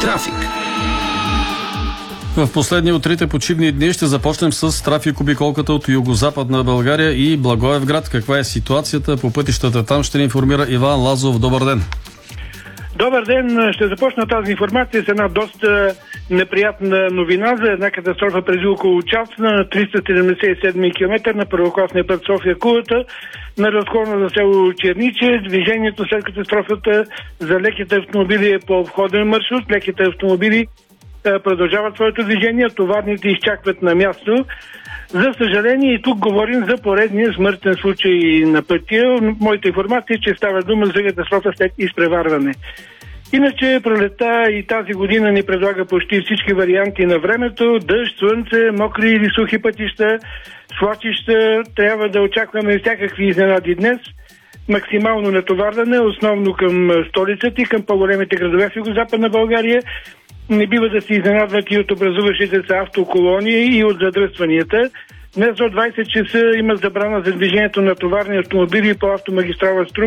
Трафик. В последни от трите почивни дни ще започнем с трафик-обиколката от югозападна България и Благоевград. Каква е ситуацията по пътищата там? Ще ни информира Иван Лазов. Добър ден! Добър ден! Ще започна тази информация с една доста неприятна новина за една катастрофа преди около час на 377 км на първокласния път София-Кулата на разклона за село Черниче. Движението след катастрофата за леките автомобили е по обходен маршрут. Леките автомобили продължават своето движение, товарните изчакват на място. За съжаление и тук говорим за поредния смъртен случай на пътя. Моята информация е, че става дума за катастрофа след изпреварване. Иначе пролетта и тази година ни предлага почти всички варианти на времето. Дъжд, слънце, мокри или сухи пътища, свлачища. Трябва да очакваме всякакви изненади днес. Максимално натоварване, основно към столицата и към по-големите градове в югозападна България. Не бива да се изненадват и от образуващите се автоколонии и от задръстванията. Днес до 20 часа има забрана за движението на товарни автомобили по автомагистрала Струма